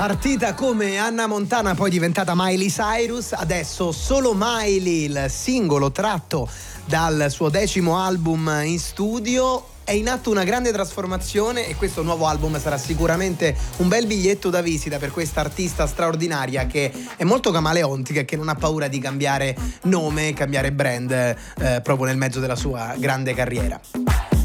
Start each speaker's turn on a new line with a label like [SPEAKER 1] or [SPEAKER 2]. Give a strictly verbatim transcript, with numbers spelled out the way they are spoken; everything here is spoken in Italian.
[SPEAKER 1] Partita come Hannah Montana, poi diventata Miley Cyrus, adesso solo Miley, il singolo tratto dal suo decimo album in studio. È in atto una grande trasformazione e questo nuovo album sarà sicuramente un bel biglietto da visita per questa artista straordinaria che è molto camaleontica e che non ha paura di cambiare nome, cambiare brand eh, proprio nel mezzo della sua grande carriera.